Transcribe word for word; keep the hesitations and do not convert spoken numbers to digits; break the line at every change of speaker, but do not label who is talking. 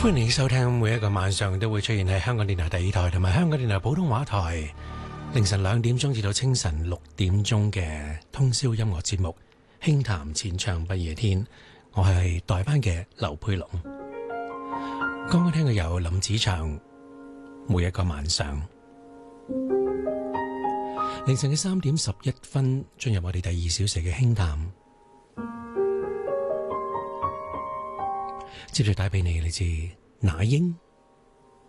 歡迎你收聽，每一個晚上都會出現喺香港電台第二台同埋香港電台普通話台凌晨兩點鐘至到清晨六點鐘嘅通宵音樂節目《輕談淺唱不夜天》，我係代班嘅劉佩龍。剛剛聽嘅有林子祥《每一個晚上》。凌晨嘅三點十一分，進入我哋第二小時嘅輕談。接住帶俾你嚟自那英